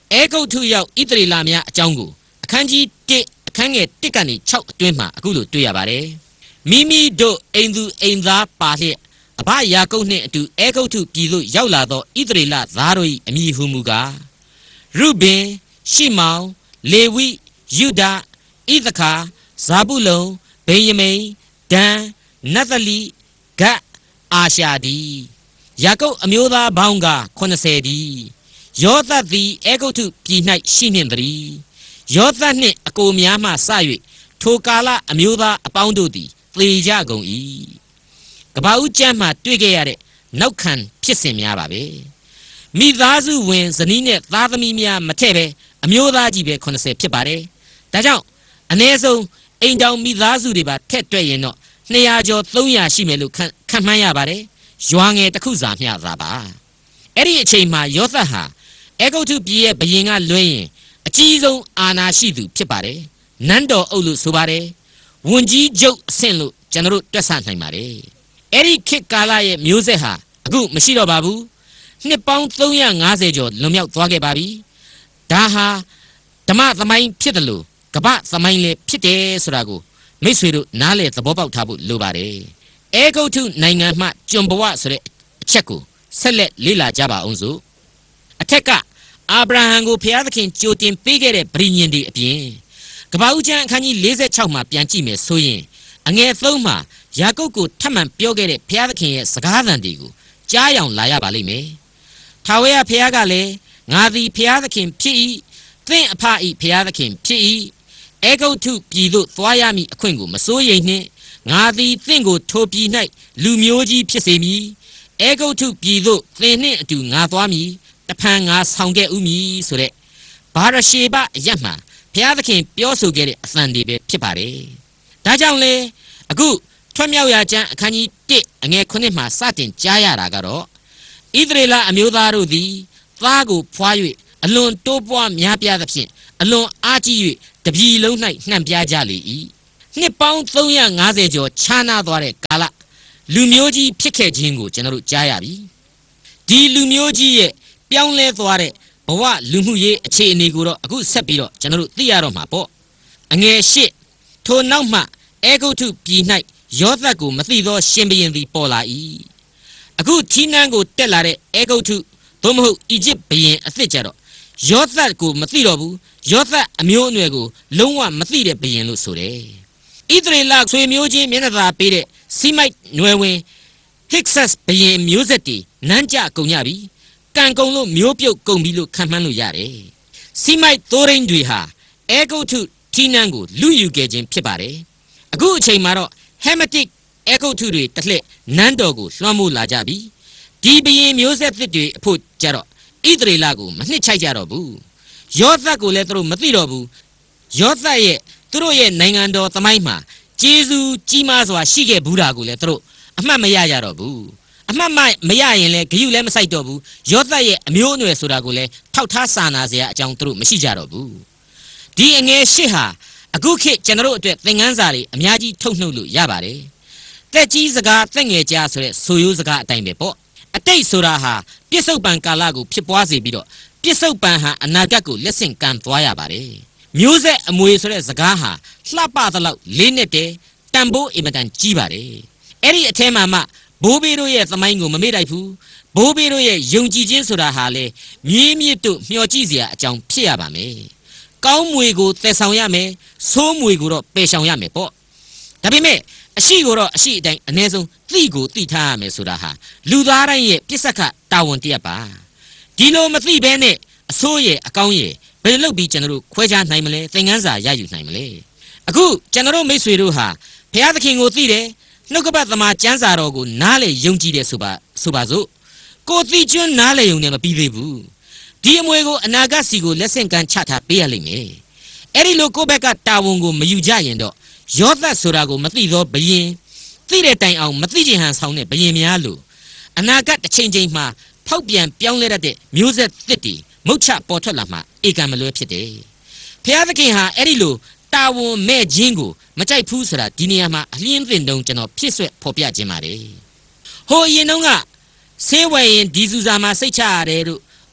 အဲဂုတ်ထုရောက်ဣသရေလများအကြောင်းကိုအခန်းကြီးတစ်အခန်းငယ်တစ်ကနေ၆အတွင်းမှာအခုလိုတွေ့ရပါတယ်မိမိတို့အိမ်သူအိမ်သားပါလျက်အဘယာကုပ်နှင့်အတူအဲဂုတ်ထုပြည်သို့ရောက်လာသောဣသရေလသားတို့၏အမည်ဟုမူကားရုဘင်ရှိမောင်လေဝိယုဒဣသခါဇာဗုလုန်ဗင်ယမိန်ဒန်နဿလိဂတ်အာရှာဒီယာကုပ်အမျိုးသားပေါင်းကခုနှစ်ဆယ်ဒီယောသတ်သည်အဲဂုတ်ထုပြည်၌ရှိနှင့်သည်ယောသတ်နှင့်အကိုများမှစ၍ထိုကာလအမျိုးသားအပေါင်းတို့သည်သေကြကုန်၏ကပ္ပဦးကျမ်းမှာတွေ့ခဲ့ရတဲ့နောက်ခံဖြစ်စဉ်များပါပဲမိသားစုဝင်ဇနီးနဲ့သားသမီးများမထည့်ပဲအမျိုးသားကြီးပဲခုနှစ်ဆယ်ဖြစ်ပါတယ်ဒါကြောင့်အနည်းဆုံးအိမ်တောင်မိသားစုတွေပါထက်တွက်ရင်တော့နှစ်ရာကျော်သုံးရာရှိမယ်လို့ခန့်မှန်းရပါတယ်ရွာငယ်တစ်ခုစာမျှသာပါအဲ့ဒီအချိန်မှာယောသတ်ဟာအဲဂုတ်ထုပြည်ရဲ့ဘုရင်ကလွှဲရင်အကြီးဆုံးအာဏာရှိသူဖြစ်ပါတယ်နန်းတော်အုပ်လို့ဆိုပါတယ်ဝန်ကြီးချုပ်အဆင့်လို့ကျွန်တော်တို့တွက်ဆနိုင်ပါတယ်အဲ့ဒီခေတ်ကာလရဲ့မျိုးဆက်ဟာအခုမရှိတော့ပါဘူးနှစ်ပေါင်းသုံးရာငါးဆယ်ကျော်လွန်မြောက်သွားခဲ့ပါပြီဒါဟာဓမ္မသမိုင်းဖြစ်တယ်လို့ကမ္ဘာသမိုင်းလည်းဖြစ်တယ်ဆိုတာကိုမိတ်ဆွေတို့နားလည်သဘောပေါက်ထားဖို့လိုပါတယ်အဲဂုတ်ထုနိုင်ငံမှကျွန်ဘဝဆိုတဲ့အချက်ကိုဆက်လက်လေ့လာကြပါအောင်စို့အထက်ကအာဗြဟံကိုဘုရားသခင်ကြိုတင်ပေးခဲ့တဲ့ဗြိဉ္ဉ်တွေအပြင်ကပ္ပဦးကျမ်းအခန်းကြီး၄၆မှာပြန်ကြည့်မယ်ဆိုရင်အငယ်သုံးမှာယာကုပ်ကိုထပ်မံပြောခဲ့တဲ့ဘုရားသခင်ရဲ့စကားသံတွေကိုကြားယောင်လာရပါလိမ့်မယ်ထာဝရဘုရားကလည်းငါသည်ဘုရားသခင်ဖြစ်၏သင်အဖ၏ဘုရားသခင်ဖြစ်၏အဲဂုတ်ထုပြည်သို့သွားရမည်အခွင့်ကိုမစိုးရိမ်နှင့်ငါသည်သင်ကိုထိုပြည်၌လူမျိုးကြီးဖြစ်စေမည်အဲဂုတ်ထုပြည်သို့သင်နှင့်အတူငါသွားမည်တဖန်ငါဆောင်ခဲ့ဥမည်ဆိုတဲ့ဘာရရှေဘအရတ်မှာဘုရားသခင်ပြောဆိုခဲ့တဲ့အသံတွေပဲဖြစ်ပါတယ်ဒါကြောင့်လေအခုထွတ်မြောက်ရာကျမ်းအခန်းကြီးတစ်အငယ်ခုနှစ်မှာစတင်ကြားရတာကတော့ဣသရေလအမျိုးသားတို့သည်သားကိုဖွား၍အလွန်တိုးပွားများပြားသဖြင့်အလွန်အားကြီး၍တပြည်လုံး၌နှံ့ပြားကြလေ၏နှစ်ပေါင်းသုံးရာငါးဆယ်ကျော်ခြားနားသွားတဲ့ကာလလူမျိုးကြီးဖြစ်ခဲ့ခြင်းကိုကျွန်တော်တို့ကြားရပြီဒီလူမျိုးကြီးရဲ့ပြောင်းလဲသွားတဲ့ဘဝလူမှုရေးအခြေအနေကိုတော့အခုဆက်ပြီးတော့ကျွန်တော်တို့သိရတော့မှာပေါ့အငယ်ရှစ်ထိုနောက်မှအဲဂုတ်ထုပြည်၌ယောသတ်ကိုမသိသောရှင်ဘုရင်သည်ပေါ်လာ၏အခုထီးနန်းကိုတက်လာတဲ့အဲဂုတ်ထုသို့မဟုတ်အီဂျစ်ဘုရင်အသစ်ကြတော့ယောသတ်ကိုမသိတော့ဘူးယောသတ်အမျိုးအနွယ်ကိုလုံးဝမသိတဲ့ဘုရင်လို့ဆိုတယ်ဣသရေလဆွေမျိုးချင်းမျက်နှာသာပေးတဲ့စီမိုက်နွယ်ဝင်ဟစ်ဆက်ဘုရင်မျိုးဆက်တီနန်းကြကုန်ကြပြီကံကုန်လို့မျိုးပြုတ်ကုန်ပြီလို့ခံမှန်းလို့ရတယ်စီမိုက်သိုးရင်းတွေဟာအဲဂုတ်ထုထီးနန်းကိုလူယူခဲ့ခြင်းဖြစ်ပါတယ်အခုအချိန်မှာတော့ဟဲမတစ်အဲဂုတ်ထုတွေတစ်လှည့်နန်းတော်ကိုလွှမ်းမိုးလာကြပြီဒီဘုရင်မျိုးဆက်သစ်တွေအဖို့ကြတော့ဣသရေလကိုမနှစ်ချိုက်ကြတော့ဘူးယောသတ်ကိုလည်းသူတို့မသိတော့ဘူးယောသတ်ရဲ့သူတို့ရဲ့နိုင်ငံတော်သမိုင်းမှာကျေးဇူးကြီးမားစွာရှိခဲ့ဘူးတာကိုလည်းသူတို့အမှတ်မရကြတော့ဘူးအမှတ်မရရင်လည်းဂယုလည်းမဆိုင်တော့ဘူးယောသတ်ရဲ့အမျိုးအနွယ်ဆိုတာကိုလည်းထောက်ထားစာနာစရာအကြောင်းသူတို့မရှိကြတော့ဘူးဒီအငယ်ရှစ်ဟာအခုခေတ်ကျွန်တော်တို့အတွက်သင်ခန်းစာတွေအများကြီးထုတ်နှုတ်လို့ရပါတယ်တက်ကြီးစကားတက်ငယ်ကြားဆိုတဲ့ဆိုရိုးစကားအတိုင်းပဲပေါ့အတိတ်ဆိုတာဟာပြစ္ဆုတ်ပံကာလကိုဖြစ်ပွားစေပြီးတော့ပြစ္ဆုတ်ပံဟာအနာဂတ်ကိုလက်ဆင့်ကမ်းသွားရပါတယ်မျိုးဆက်အမွေဆိုတဲ့စကားဟာလှပသလောက်လေးနဲ့တည်းတန်ဖိုးအင်မတန်ကြီးပါတယ်အဲ့ဒီအထဲမှာမှဘိုးဘေးတို့ရဲ့သမိုင်းကိုမမေ့လိုက်ဘူးဘိုးဘေးတို့ရဲ့ယုံကြည်ခြင်းဆိုတာဟာလေမြေးမြစ်တို့မျှော်ကြည့်စရာအကြောင်းဖြစ်ရပါမယ်ကောင်းမွေကိုသယ်ဆောင်ရမယ်ဆိုးမွေကိုတော့ပယ်ရှောင်ရမယ်ပေါ့ဒါပေမဲ့အရှိကိုတော့အရှိအတိုင်းအ ਨੇ ဆုံးသိကိုသိထားရမယ်ဆိုတာဟာလူသားတိုင်းရဲ့ပြစ္ဆကတာဝန်တရားပါဒီလိုမသိဘဲနဲ့အဆိုးရဲ့အကောင်းရဲ့ဘယ်လိုလုပ်ပြီးကျွန်တော်တို့ခွဲခြားနိုင်မလဲသင်ခန်းစာရယူနိုင်မလဲအခုကျွန်တော်တို့မိတ်ဆွေတို့ဟာဘုရားသခင်ကိုသိတယ်နှုတ်ကပတ်သမာကျမ်းစာတော်ကိုနားလေယုံကြည်တယ်ဆိုပါဆိုပါစို့ကိုသိကျွန်းနားလေယုံနဲ့မပြီးသေးဘူးဒီအမွေကိုအနာဂတ်စီကိုလက်ဆင့်ကမ်းချထားပေးရလိမ့်မယ်အဲ့ဒီလိုကိုယ့်ဘက်ကတာဝန်ကိုမယူကြရင်တော့ယောသတ်ဆိုတာကိုမသိသောဘုရင်သိတဲ့တိုင်အောင်မသိခြင်းဟန်ဆောင်တဲ့ဘုရင်များလို့အနာဂတ်တစ်ချိန်ချိန်မှာဖောက်ပြန်ပြောင်းလဲတတ်တဲ့မျိုးဆက်သစ်တွေမုတ်ချပေါ်ထွက်လာမှဧကံမလွဲဖြစ်တယ်ဘုရားသခင်ဟာအဲ့ဒီလိုတာဝန်မဲ့ခြင်းကိုမကြိုက်ဘူးဆိုတာဒီနေရာမှာအလင်းသင်တုံးကျွန်တော်ဖြစ်ဆွဲဖော်ပြခြင်းပါတယ်ဟိုအရင်တုန်းကဆေးဝယ်ရင်ဒီစုစာမှာစိတ်ချရတယ်တို့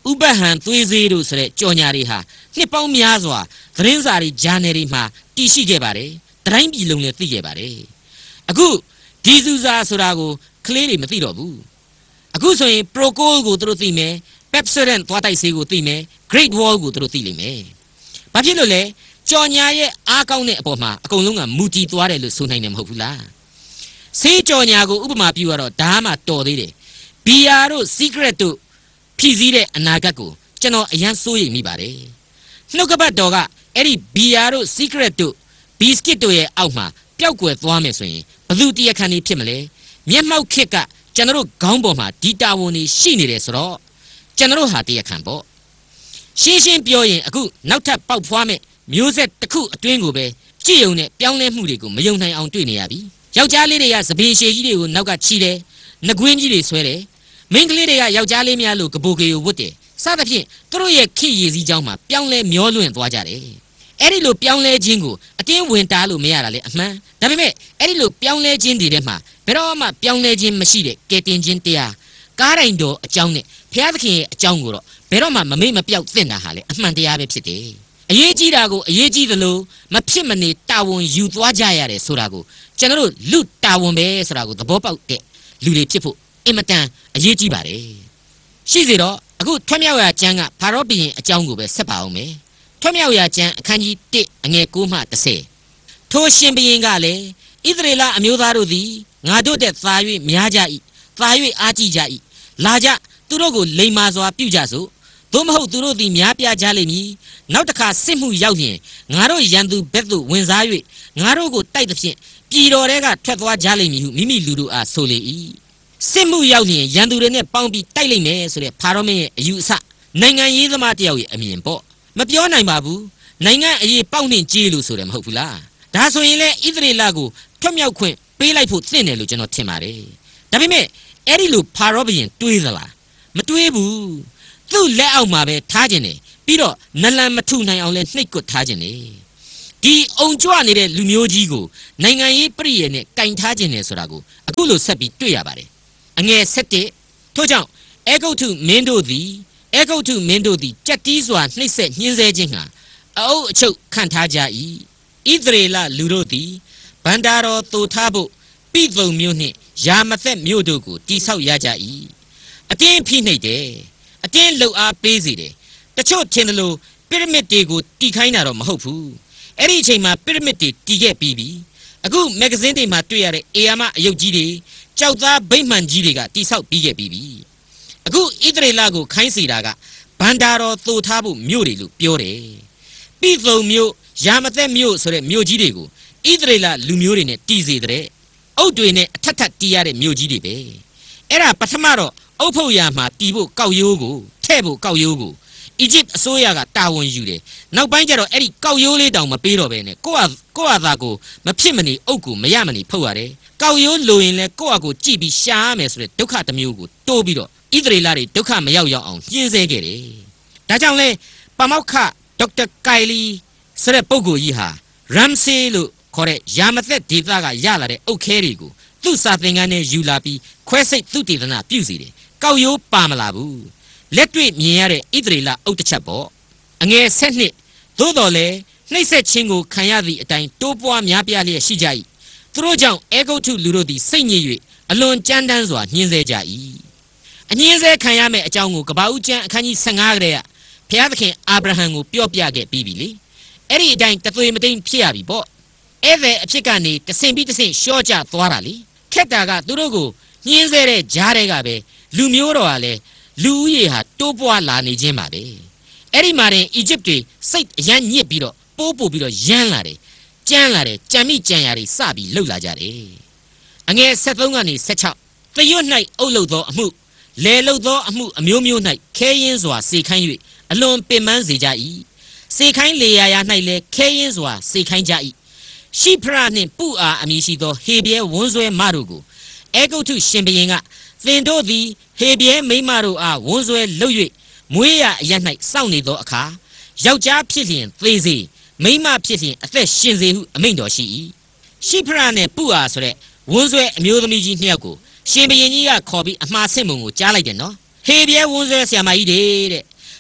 ဥပဟံသွေးစေးတို့ဆိုတဲ့ကြော်ညာတွေဟာနှစ်ပေါင်းများစွာသတင်းစာတွေဂျာနယ်တွေမှာတည်ရှိခဲ့ပါတယ်တိုင်းပြည်လုံးလည်းသိခဲ့ပါတယ်အခုဒီဇူဇာဆိုတာကိုကလေးတွေမသိတော့ဘူးအခုဆိုရင် Procol ကိုသူတို့သိမယ် Pepsodent သွားတိုက်ဆေးကိုသိမယ် Great Wall ကိုသူတို့သိလိမ့်မယ်ဘာဖြစ်လို့လဲကြော်ညာရဲ့အားကောင်းတဲ့အပေါ်မှာအကုန်လုံးကမူတည်သွားတယ်လို့ဆိုနိုင်တယ်မဟုတ်ဘူးလားဆေးကြော်ညာကိုဥပမာပြုရတော့ဒါမှတော်သေးတယ်ဘီယာတို့ Secret တို့ဖြည့်စည်းတဲ့အနာဂတ်ကိုကျွန်တော်အရန်စိုးရိမ်မိပါတယ်နှုတ်ကပတ်တော်ကအဲ့ဒီဘီယာတို့ Secret တို့ Biscuit တို့ရဲ့အောက်မှာပျောက်ကွယ်သွားမယ်ဆိုရင်ဘယ်သူတရားခံနေဖြစ်မလဲမျက်မှောက်ခစ်ကကျွန်တော်တို့ခေါင်းပေါ်မှာဒီတာဝန်တွေရှိနေတယ်ဆိုတော့ကျွန်တော်တို့ဟာတရားခံပေါ့ရှင်းရှင်းပြောရင်အခုနောက်ထပ်ပေါက်ဖွားမဲ့မျိုးဆက်တစ်ခုအတွင်းကိုပဲကြည့်ုံနဲ့ပြောင်းလဲမှုတွေကိုမယုံနိုင်အောင်တွေ့နေရပြီယောက်ျားလေးတွေကသပင်ရှည်ကြီးတွေကိုနောက်ကချီတယ်နှကွင်းကြီးတွေဆွဲတယ်မိန်းကလေးတွေကယောက်ျားလေးများလို့ကပိုကေကိုဝတ်တယ်စသဖြင့်သူတို့ရဲ့ခေရည်စည်းကြောင်းမှာပြောင်းလဲမျောလွင့်သွားကြတယ်အဲ့ဒီလိုပြောင်းလဲခြင်းကိုအတင်းဝင်တားလို့မရတာလေအမှန်ဒါပေမဲ့အဲ့ဒီလိုပြောင်းလဲခြင်းတွေထဲမှာဘယ်တော့မှပြောင်းလဲခြင်းမရှိတဲ့ကဲတင်ခြင်းတရားကားတိုင်းတော်အကြောင်းနဲ့ဘုရားသခင်ရဲ့အကြောင်းကိုတော့ဘယ်တော့မှမမေ့မပြောက်သင့်တာဟာလေအမှန်တရားပဲဖြစ်တယ်အရေးကြီးတာကိုအရေးကြီးသလိုမဖြစ်မနေတာဝန်ယူသွားကြရတယ်ဆိုတာကိုကျွန်တော်တို့လူတာဝန်ပဲဆိုတာကိုသဘောပေါက်တဲ့လူတွေဖြစ်ဖို့အင်မတန်အရေးကြီးပါတယ်ရှိစေတော့အခုထွတ်မြောက်ရာကျမ်းကဖာရောဘုရင်အကြောင်းကိုပဲဆက်ပါအောင်မယ်ထွတ်မြောက်ရာကျမ်းအခန်းကြီးတစ်အငယ်၉မှ၁၀ထိုရှင်ဘုရင်ကလည်းဣသရေလအမျိုးသားတို့သည်ငါတို့တဲ့သာ၍များကြ၏သာ၍အားကြီးကြ၏လာကြသူတို့ကိုလိမ္မာစွာပြုကြစို့သို့မဟုတ်သူတို့သည်များပြားကြလိမ့်မည်နောက်တစ်ခါစစ်မှုရောက်ရင်ငါတို့ရန်သူဘက်သို့ဝင်စား၍ငါတို့ကိုတိုက်သဖြင့်ပြည်တော်ထဲကထွက်သွားကြလိမ့်မည်ဟုမိမိလူတို့အားဆိုလေ၏စစ်မှုရောက်ရင်ရန်သူတွေနဲ့ပေါင်းပြီးတိုက်လိမ့်မယ်ဆိုတဲ့ဖာရောမင်းရဲ့အယူအဆနိုင်ငံရေးသမားတယောက်ရဲ့အမြင်ပေါ့မပြောနိုင်ပါဘူးနိုင်ငံအရေးပေါက်နှင့်ကြေးလို့ဆိုတယ်မဟုတ်ဘူးလားဒါဆိုရင်လေဣသရေလကိုထွတ်မြောက်ခွင့်ပေးလိုက်ဖို့သင့်တယ်လို့ကျွန်တော်ထင်ပါတယ်ဒါပေမဲ့အဲ့ဒီလိုဖာရောဘုရင်တွေးသလားမတွေးဘူးသူ့လက်အောက်မှာပဲထားခြင်းတယ်ပြီးတော့နလန်မထုနိုင်အောင်လဲနှိပ်ကွပ်ထားခြင်းတယ်ဒီအုံကြွနေတဲ့လူမျိုးကြီးကိုနိုင်ငံရေးပြည့်ရနဲ့ကင်ထားခြင်းတယ်ဆိုတာကိုအခုလိုဆက်ပြီးတွေ့ရပါတယ်အငယ်၁၁ထို့ကြောင့်အေဂုတ်ထုမင်းတို့သည်အေဂုတ်ထုမင်းတို့သည်ကြက်တီးစွာနှိပ်စက်ညှင်းဆဲခြင်းဟာအအုပ်အချုပ်ခံထားကြ၏ဣသရေလလူတို့သည်ဗန္တာတော်တူထားဖို့ပိသုံမျိုးနှင့်ယာမသက်မျိုးတို့ကိုတိဆောက်ရကြ၏အတင်းဖိနှိပ်တယ်အတင်းလှုပ်အားပေးစေတယ်တချို့ထင်တယ်လို့ပီရမစ်တွေကိုတီခိုင်းတာတော့မဟုတ်ဘူးအဲ့ဒီအချိန်မှာပီရမစ်တွေတီခဲ့ပြီးပြီအခုမဂ္ဂဇင်းတွေမှာတွေ့ရတဲ့အေယာမအယုတ်ကြီးတွေကြောက်သားဗိမ္မာန်ကြီးတွေကတိဆောက်ပြီးခဲ့ပြီးပြီအခုဣသရေလကိုခိုင်းစေတာကဗန္တာတော်သို့ထားဖို့မြို့တွေလို့ပြောတယ်ပိသုံမြို့ယာမသက်မြို့ဆိုတဲ့မြို့ကြီးတွေကိုဣသရေလလူမျိုးတွေနဲ့တီးစေတဲ့အုတ်တွေနဲ့အထက်ထက်တီးရတဲ့မြို့ကြီးတွေပဲအဲ့ဒါပထမတော့အုတ်ဖုတ်ရမှာတီးဖို့ကောက်ရိုးကိုထဲ့ဖို့ကောက်ရိုးကိုအီဂျစ်အစိုးရကတာဝန်ယူတယ်နောက်ပိုင်းကျတော့အဲ့ဒီကောက်ရိုးလေးတောင်မပေးတော့ဘဲနဲ့ကိုယ့်ဟာကိုယ့်ဟာသာကိုမဖြစ်မနေအုတ်ကိုမရမနေဖုတ်ရတယ်ကောက်ရိုးလိုရင်လဲကိုယ့်ဟာကိုကြည့်ပြီးရှာရမယ်ဆိုတဲ့ဒုက္ခတစ်မျိုးကိုတိုးပြီးတော့ဣသရေလတွေဒုက္ခမရောက်ရောက်အောင်ညှင်းဆဲခဲ့တယ်ဒါကြောင့်လဲပမောက္ခဒေါက်တာကိုင်လီဆိုတဲ့ပုဂ္ဂိုလ်ကြီးဟာရမ်ဆေးလို့ခေါ်တဲ့ယာမသက်ဒေသကရလာတဲ့အုတ်ခဲတွေကိုသူ့စာသင်ခန်းထဲယူလာပြီးခွဲစိတ်သူတေသနာပြုစီတယ်ကောက်ရိုးပါမလာဘူးလက်တွေ့မြင်ရတဲ့ဣသရေလအုတ်တစ်ချက်ပေါ့အငယ်၁၂သို့တော်လဲနှိပ်စက်ခြင်းကိုခံရသည့်အတိုင်းတိုးပွားများပြားလျက်ရှိကြ၏သူတို့ကြောင့်အေဂုတ်ထုလူတို့သည်စိတ်ညစ်၍အလွန်ကြမ်းတမ်းစွာညှင်းဆဲကြ၏အညှင်းဆဲခံရမယ့်အကြောင်းကိုကပ္ပဦးကျမ်းအခန်းကြီး၁၅ကတည်းကဘုရားသခင်အာဗြဟံကိုပြောပြခဲ့ပြီးပြီလေအဲ့ဒီအတိုင်းတသွေမတိမ်ဖြစ်ရပြီပေါ့အဲ့ဒီအဖြစ်ကနေတဆင်ပြီးတဆင်ရှော့ကျသွားတာလေခက်တာကသူတို့ကိုညှင်းဆဲတဲ့ဂျားတွေကပဲလူမျိုးတော်ကလည်းလူဦးရေဟာတိုးပွားလာနေခြင်းပါပဲအဲ့ဒီမှာတင်အီဂျစ်တွေစိတ်အရန်ညစ်ပြီးတော့ပိုးပို့ပြီးတော့ရမ်းလာတယ်ကြမ်းလာတယ်ကြံမိကြံရာတွေစပြီးလှုပ်လာကြတယ်အငယ်၁၃ကနေ၁၆သရွတ်၌အုပ်လုပ်သောအမှုလဲလုပ်သောအမှုအမျိုးမျိုး၌ခဲရင်းစွာစေခိုင်း၍အလွန်ပင်ပန်းစေကြ၏စေခိုင်းလေရာရာ၌လည်းခဲရင်းစွာစေခိုင်းကြ၏ရှိဖရနှင့်ပုအားအမည်ရှိသောဟေဘဲဝန်းဆွဲမတို့ကိုအေဂုတ်ထုရှင်ဘုရင်ကသင်တို့သည်ဟေဘဲမိန်းမတို့အားဝန်းဆွဲလှုပ်၍မွေးရအရ၌စောင့်နေသောအခါယောက်ျားဖြစ်လျင်သေစေမိန်းမဖြစ်လျင်အသက်ရှင်စေဟုအမိန့်တော်ရှိ၏ရှိဖရနှင့်ပုအားဆိုတဲ့ဝန်းဆွဲအမျိုးသမီးကြီးနှစ်ယောက်ကိုရှင်ဘုရင်ကြီးကခေါ်ပြီးအမှားဆင့်ပုံကိုကြားလိုက်တယ်နော်ဟေဘဲဝန်းဆွဲဆရာမကြီးတဲ့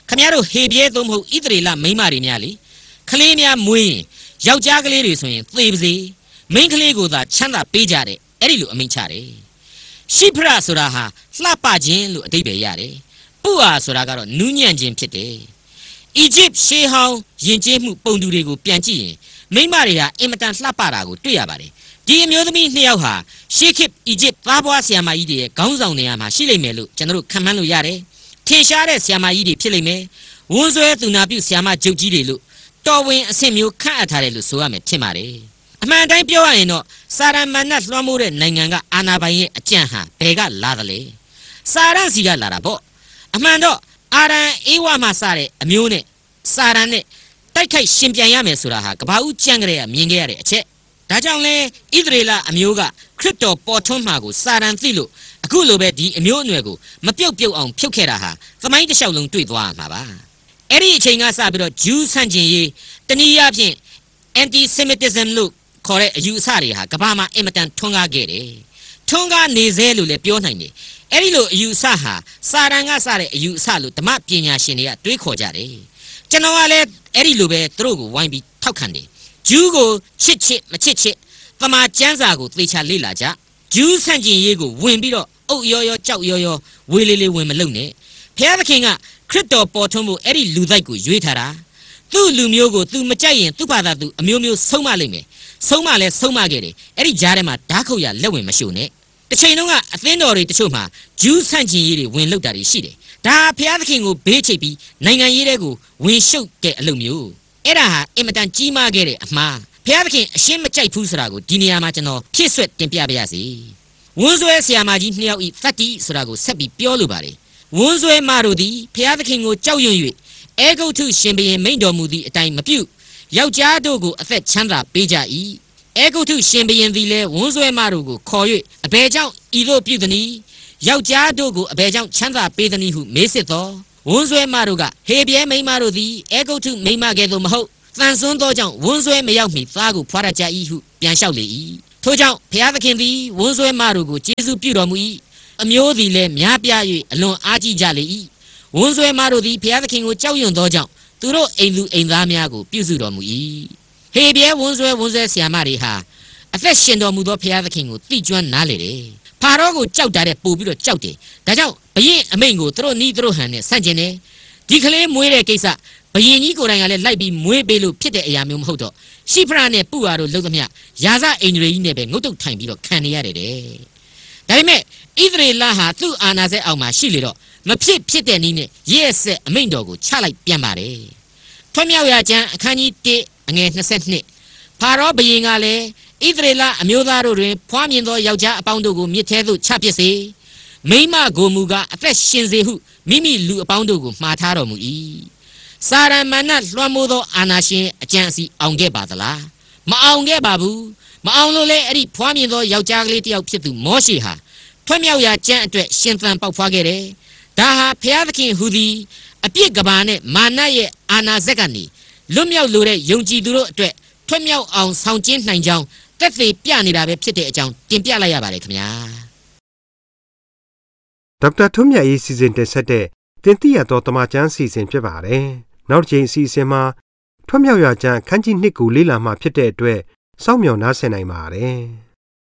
ခမရတို့ဟေပြဲသုံးမဟုတ်ဣသရေလမိန်းမတွေများလေကလေးများမွေးရင်ယောက်ျားကလေးတွေဆိုရင်သေပါစေမိန်းကလေးကိုသာချမ်းသာပေးကြတဲ့အဲ့ဒီလိုအမိန့်ချတယ်ရှိဖရဆိုတာဟာလှပခြင်းလို့အဓိပ္ပာယ်ရတယ်ပုအာဆိုတာကတော့နူးညံ့ခြင်းဖြစ်တယ်အီဂျစ်ရှေးဟောင်းယဉ်ကျေးမှုပုံတူတွေကိုပြန်ကြည့်ရင်မိန်းမတွေဟာအင်မတန်လှပတာကိုတွေ့ရပါတယ်ဒီအမျိုးသမီးနှစ်ယောက်ဟာရှေးခေတ်အီဂျစ်သားပွားဆရာမကြီးတွေရဲ့ခေါင်းဆောင်နေရာမှာရှိလိမ့်မယ်လို့ကျွန်တော်တို့ခန့်မှန်းလို့ရတယ်ထင်ရှားတဲ့ဆရာမကြီးတွေဖြစ်လိမ့်မယ်ဝန်းဆွဲသူနာပြုဆရာမဂျုတ်ကြီးတွေလို့တော်ဝင်အဆင့်မျိုးခန့်အပ်ထားတယ်လို့ဆိုရမယ်ထင်ပါတယ်အမှန်တိုင်းပြောရရင်တော့စာရမဏတ်လွှမ်းမိုးတဲ့နိုင်ငံကအာဏာပိုင်ရဲ့အကြံဟာဘယ်ကလာသလဲစာရန်စီကလာတာပေါ့အမှန်တော့အာရန်အေဝါမှစတဲ့အမျိုးနဲ့စာရန်နဲ့တိုက်ခိုက်ရှင်ပြန်ရမယ်ဆိုတာဟာကဘာဦးကြံကြရမြင်ခဲ့ရတဲ့အချက်ဒါကြောင့်လဲဣသရေလအမျိုးကခရစ်တော်ပေါ်ထွန်းမှာကိုစာရန်သိလို့အခုလိုပဲဒီအမျိုးအနွယ်ကိုမပြုတ်ပြုတ်အောင်ဖြုတ်ခဲ့တာဟာသမိုင်းတစ်လျှောက်လုံးတွေ့သွားမှာပါအဲ့ဒီအချိန်ကစပြီးတော့ဂျူးဆန့်ကျင်ရေးတနည်းအားဖြင့် anti-semitism လို့ခေါ်တဲ့အယူအဆတွေဟာကမ္ဘာမှာအင်မတန်ထွန်းကားခဲ့တယ်ထွန်းကားနေစေလို့လည်းပြောနိုင်တယ်အဲ့ဒီလိုအယူအဆဟာစာရန်ကစတဲ့အယူအဆလို့ဓမ္မပညာရှင်တွေကတွေးခေါ်ကြတယ်ကျွန်တော်ကလည်းအဲ့ဒီလိုပဲသူတို့ကိုဝိုင်းပြီးထောက်ခံတယ်ဂျူးကိုချစ်ချစ်မချစ်ချစ်သမာကျမ်းစာကိုသေချာလေ့လာကြဂျူးဆန့်ကျင်ရေးကိုဝင်ပြီးတော့အုပ်ရောရောကြောက်ရောရောဝေးလေးလေးဝင်မလုံနဲ့ဘုရားသခင်ကခရစ်တော်ပေါ်ထွန်းဖို့အဲ့ဒီလူတိုက်ကိုရွေးထားတာသူ့လူမျိုးကိုသူမကြိုက်ရင်သူ့ဘာသာသူအမျိုးမျိုးဆုံးမလိမ့်မယ်ဆုံးမလဲဆုံးမခဲ့တယ်အဲ့ဒီကြားထဲမှာဓာတ်ခုတ်ရလက်ဝင်မရှို့နဲ့တစ်ချိန်လုံးကအသင်းတော်တွေတချို့မှာဂျူးဆန့်ကျင်ရေးတွေဝင်လုပ်တာတွေရှိတယ်ဒါဘုရားသခင်ကိုဘေးချိတ်ပြီးနိုင်ငံရေးတွေကိုဝင်ရှုပ်တဲ့အလုပ်မျိုးအဲ့ဒါဟာအင်မတန်ကြီးမားခဲ့တဲ့အမှားဘုရားသခင်အရှင်းမကြိုက်ဘူးဆိုတာကိုဒီနေရာမှာကျွန်တော်ဖြည့်ဆွက်တင်ပြပါရစေဝန်းဆွဲဆရာမကြီးနှစ်ယောက်ဤသတ္တိဆိုတာကိုဆက်ပြီးပြောလိုပါတယ်ဝန်းဆွဲမတို့သည်ဘုရားသခင်ကိုကြောက်ရွံ့၍အေဂုတ်ထုရှင်ဘုရင်မိန့်တော်မူသည့်အတိုင်းမပြုယောက်ျားတို့ကိုအသက်ချမ်းသာပေးကြ၏အေဂုတ်ထုရှင်ဘုရင်သည်လည်းဝန်းဆွဲမတို့ကိုခေါ်၍အဘယ်ကြောင့်ဤသို့ပြုသနည်းယောက်ျားတို့ကိုအဘယ်ကြောင့်ချမ်းသာပေးသနည်းဟုမေးစစ်သောဝန်းဆွဲမတို့ကဟေပြဲမိန်းမတို့သည်အေဂုတ်ထုမိန်းမကဲ့သို့မဟုတ်တန်ဆွန်းသောကြောင့်ဝန်းဆွဲမရောက်မီသားကိုဖွာရကြ၏ဟုပြန်လျှောက်လေ၏ထို့ကြောင့်ဘုရားသခင်သည်ဝန်းဆွဲမတို့ကိုကျေးဇူးပြုတော်မူ၏အမျိုးသည်လည်းများပြား၍အလွန်အားကြီးကြလေ၏ဝန်းဆွဲမတို့သည်ဘုရားသခင်ကိုကြောက်ရွံ့သောကြောင့်သူတို့အိမ်သူအိမ်သားများကိုပြုစုတော်မူ၏ဟေပြဲဝန်းဆွဲဝန်းဆွဲဆရာမတွေဟာအသက်ရှင်တော်မူသောဘုရားသခင်ကိုသိကျွမ်းနားလေတယ်ဖာရောကိုကြောက်တာတဲ့ပို့ပြီးတော့ကြောက်တယ်ဒါကြောင့်ဘုရင်အမိန့်ကိုသူတို့နီးသူတို့ဟန်နဲ့ဆန့်ကျင်တယ်ဒီကလေးမွေးတဲ့ကိစ္စဘယင်ကြီးကိုယ်တိုင်ကလည်းလိုက်ပြီးမွေးပေးလို့ဖြစ်တဲ့အရာမျိုးမဟုတ်တော့ရှိဖရနဲ့ပုအာတို့လှုပ်သမျှယာဇအိန္ဒြေကြီးနဲ့ပဲငုတ်တုတ်ထိုင်ပြီးတော့ခံနေရတယ်တဲ့ဒါပေမဲ့ဣသရေလဟာသူ့အာဏာစက်အောက်မှာရှိလေတော့မဖြစ်ဖြစ်တဲ့နည်းနဲ့ရဲ့ဆက်အမိန့်တော်ကိုချလိုက်ပြန်ပါတယ်ထွတ်မြောက်ရာကျမ်းအခန်းကြီးတစ်အငယ်နှစ်ဆယ့်နှစ်ဖာရောဘယင်ကလည်းဣသရေလအမျိုးသားတို့တွင်ဖွားမြင်သောယောက်ျားအပေါင်းတို့ကိုမြစ်ထဲသို့ချပစ်စေမိန်းမကိုမူကားအသက်ရှင်စေဟုမိမိလူအပေါင်းတို့ကိုမှားထားတော်မူ၏စာရမဏတ်လွှမ်းမိုးသောအာနာရှင်အကြံအစီအောင်ခဲ့ပါသလားမအောင်ခဲ့ပါဘူးမအောင်လို့လေအဲ့ဒီဖွားမြင်သောယောက်ျားကလေးတစ်ယောက်ဖြစ်သူမောရှေဟာထွတ်မြောက်ရာကျမ်းအတွက်ရှင်သန်ပေါက်ဖွားခဲ့တယ်ဒါဟာဘုရားသခင်ဟူသည်အပြစ်ကဘာနဲ့မာနရဲ့အာနာဇက်ကနေလွတ်မြောက်လိုတဲ့ယုံကြည်သူတို့အတွက်ထွတ်မြောက်အောင်ဆောင်ကျင်းနိုင်ကြောင်းသက်သေပြနေတာပဲဖြစ်တဲ့အကြောင်းတင်ပြလိုက်ရပါတယ်ခင်ဗျာဒေါက်တာထွန်းမြတ်ရေးစီစဉ်တင်ဆက်တဲ့တင်ပြရတော့တမချန်းစီစဉ်ဖြစ်ပါတယ်နောက်တစ်ချိန်အစီအစဉ်မှာထွတ်မြောက်ရာကျမ်းအခန်းကြီးနှစ်ကိုလေ့လာမှဖြစ်တဲ့အတွက်စောင့်မျှော်နားဆင်နိုင်ပါတယ်